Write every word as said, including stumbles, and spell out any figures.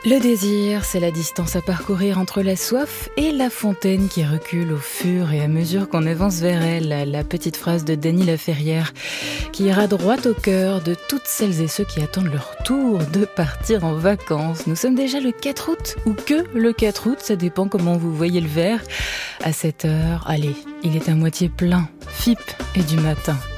Le désir, c'est la distance à parcourir entre la soif et la fontaine qui recule au fur et à mesure qu'on avance vers elle. La petite phrase de Dany Laferrière qui ira droit au cœur de toutes celles et ceux qui attendent leur tour de partir en vacances. Nous sommes déjà le quatre août, ou que le quatre août, ça dépend comment vous voyez le verre. À cette heure, allez, il est à moitié plein, F I P et du matin.